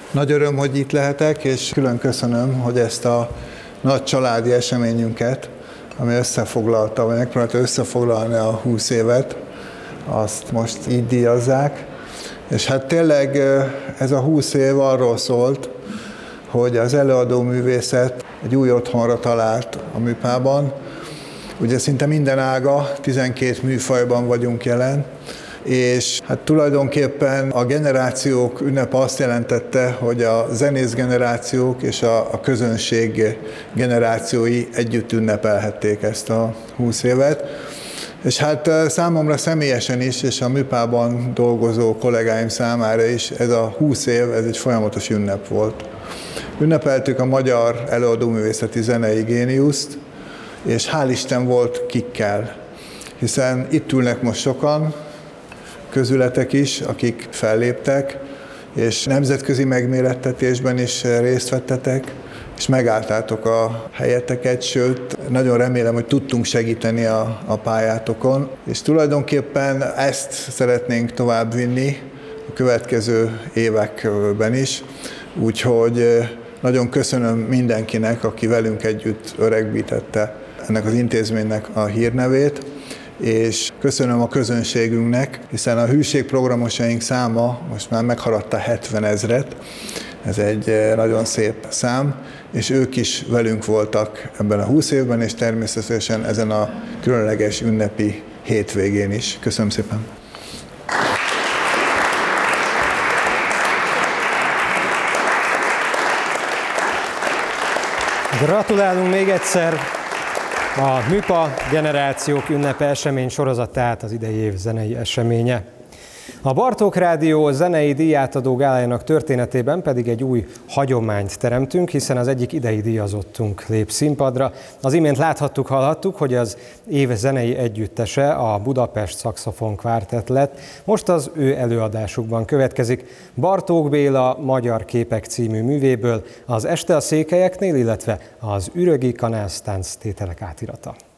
Nagy öröm, hogy itt lehetek, és külön köszönöm, hogy ezt a nagy családi eseményünket, ami összefoglalta, vagy megpróbálta összefoglalni a 20 évet, azt most így díjazzák. És hát tényleg ez a 20 év arról szólt, hogy az előadó művészet egy új otthonra talált a műpában. Ugye szinte minden ága, 12 műfajban vagyunk jelen, és hát tulajdonképpen a generációk ünnepe azt jelentette, hogy a zenész generációk és a közönség generációi együtt ünnepelhették ezt a 20 évet. És hát számomra személyesen is, és a műpában dolgozó kollégáim számára is ez a 20 év, ez egy folyamatos ünnep volt. Ünnepeltük a magyar előadóművészeti zenei géniuszt, és hál' Isten volt kikkel, hiszen itt ülnek most sokan, közületek is, akik felléptek, és nemzetközi megmérettetésben is részt vettetek, és megálltátok a helyeteket, sőt, nagyon remélem, hogy tudtunk segíteni a pályátokon, és tulajdonképpen ezt szeretnénk továbbvinni a következő években is, úgyhogy nagyon köszönöm mindenkinek, aki velünk együtt öregbítette ennek az intézménynek a hírnevét, és köszönöm a közönségünknek, hiszen a hűségprogramosaink száma most már meghaladta 70 000, ez egy nagyon szép szám, és ők is velünk voltak ebben a 20 évben, és természetesen ezen a különleges ünnepi hétvégén is. Köszönöm szépen! Gratulálunk még egyszer a Műpa Generációk Ünnepe esemény sorozatát, az idei év zenei eseménye. A Bartók Rádió zenei díjátadó gálájának történetében pedig egy új hagyományt teremtünk, hiszen az egyik idei díjazottunk lép színpadra. Az imént láthattuk, hallhattuk, hogy az év zenei együttese a Budapest Szaxofon Kvártett lett. Most az ő előadásukban következik Bartók Béla Magyar képek című művéből az Este a székelyeknél, illetve az Ürögi Kanász tánctételek átirata.